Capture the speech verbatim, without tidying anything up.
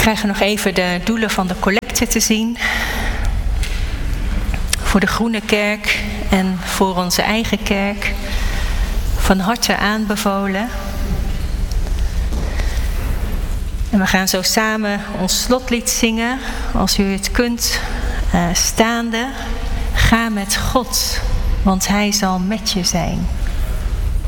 krijgen nog even de doelen van de collecte te zien. Voor de Groene Kerk en voor onze eigen kerk. Van harte aanbevolen. En we gaan zo samen ons slotlied zingen. Als u het kunt, uh, staande. Ga met God, want Hij zal met je zijn.